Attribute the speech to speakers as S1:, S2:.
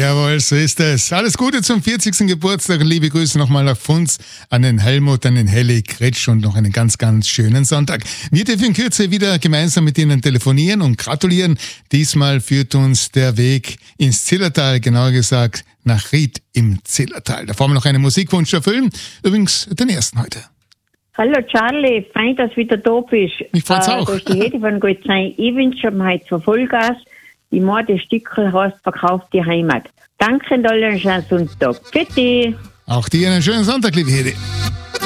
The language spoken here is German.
S1: Jawohl, so ist es. Alles Gute zum 40. Geburtstag und liebe Grüße nochmal nach Funz an den Helmut, an den Heli Kretsch und noch einen ganz, ganz schönen Sonntag. Wir dürfen in Kürze wieder gemeinsam mit Ihnen telefonieren und gratulieren. Diesmal führt uns der Weg ins Zillertal, genauer gesagt nach Ried im Zillertal. Da wollen wir noch einen Musikwunsch erfüllen. Übrigens den ersten heute.
S2: Hallo Charlie, fein, dass du wieder da bist.
S1: Mich freut's auch.
S2: Da ist die Hedi von Gott sein. Ich wünsche mir heute für Vollgas. Die Morde Stückel heißt verkauft die Heimat. Danke und allen schönen Sonntag. Bitte.
S1: Auch dir einen schönen Sonntag, liebe Hedi.